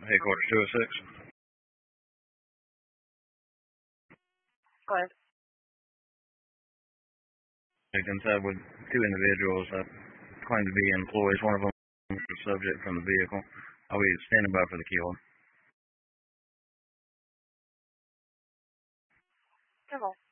Headquarters 206. Go ahead. Inside with two individuals that claim to be employees. One of them is the subject from the vehicle. I'll be standing by for the key hold. Come on.